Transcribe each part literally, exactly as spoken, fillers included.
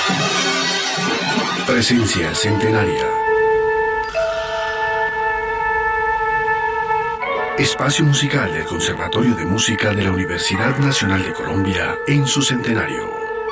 Presencia Centenaria. Espacio musical del Conservatorio de Música de la Universidad Nacional de Colombia en su centenario.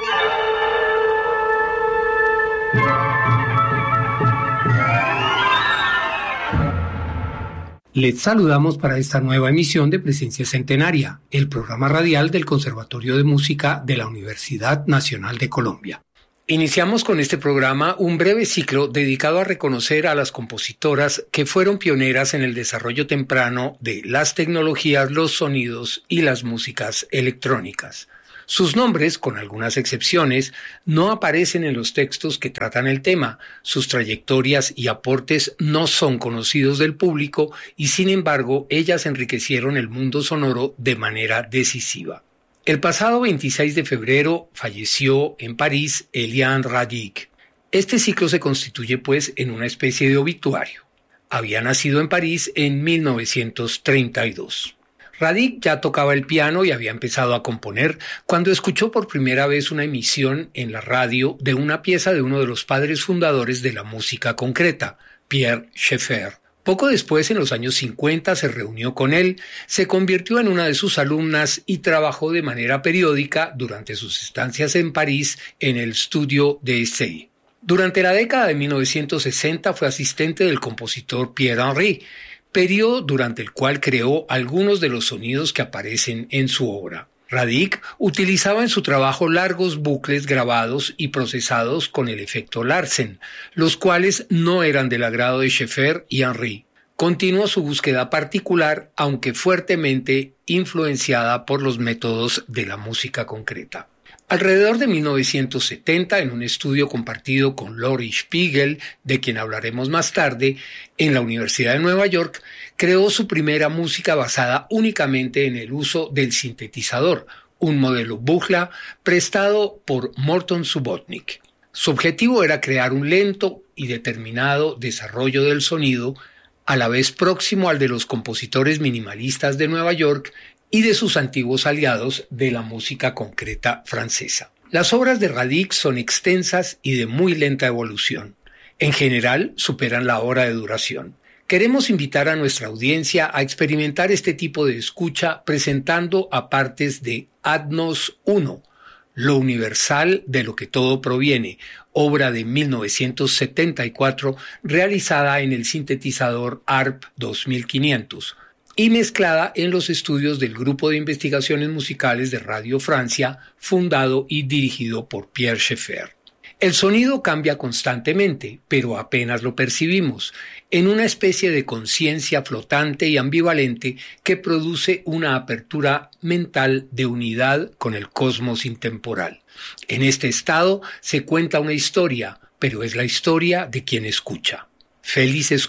Les saludamos para esta nueva emisión de Presencia Centenaria, el programa radial del Conservatorio de Música de la Universidad Nacional de Colombia. Iniciamos con este programa un breve ciclo dedicado a reconocer a las compositoras que fueron pioneras en el desarrollo temprano de las tecnologías, los sonidos y las músicas electrónicas. Sus nombres, con algunas excepciones, no aparecen en los textos que tratan el tema. Sus trayectorias y aportes no son conocidos del público y, sin embargo, ellas enriquecieron el mundo sonoro de manera decisiva. El pasado veintiséis de febrero falleció en París Eliane Radic. Este ciclo se constituye, pues, en una especie de obituario. Había nacido en París en mil novecientos treinta y dos. Radic ya tocaba el piano y había empezado a componer cuando escuchó por primera vez una emisión en la radio de una pieza de uno de los padres fundadores de la música concreta, Pierre Schaeffer. Poco después, en los años cincuenta, se reunió con él, se convirtió en una de sus alumnas y trabajó de manera periódica durante sus estancias en París en el Studio d'Essai. Durante la década de mil novecientos sesenta fue asistente del compositor Pierre Henry, periodo durante el cual creó algunos de los sonidos que aparecen en su obra. Radic utilizaba en su trabajo largos bucles grabados y procesados con el efecto Larsen, los cuales no eran del agrado de Schaeffer y Henry. Continuó su búsqueda particular, aunque fuertemente influenciada por los métodos de la música concreta. Alrededor de mil novecientos setenta, en un estudio compartido con Lori Spiegel, de quien hablaremos más tarde, en la Universidad de Nueva York, creó su primera música basada únicamente en el uso del sintetizador, un modelo Buchla prestado por Morton Subotnick. Su objetivo era crear un lento y determinado desarrollo del sonido, a la vez próximo al de los compositores minimalistas de Nueva York y de sus antiguos aliados de la música concreta francesa. Las obras de Radic son extensas y de muy lenta evolución. En general, superan la hora de duración. Queremos invitar a nuestra audiencia a experimentar este tipo de escucha presentando a partes de Adnos uno, Lo universal de lo que todo proviene, obra de mil novecientos setenta y cuatro realizada en el sintetizador A R P dos mil quinientos, y mezclada en los estudios del Grupo de Investigaciones Musicales de Radio Francia, fundado y dirigido por Pierre Schaeffer. El sonido cambia constantemente, pero apenas lo percibimos, en una especie de conciencia flotante y ambivalente que produce una apertura mental de unidad con el cosmos intemporal. En este estado se cuenta una historia, pero es la historia de quien escucha. Feliz escucha.